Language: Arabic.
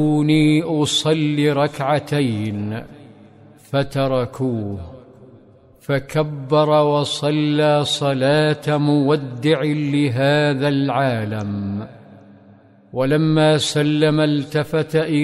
دعوني أصلي ركعتين فتركوه، فكبر وصلى صلاة مودع لهذا العالم، ولما سلم التفت إليه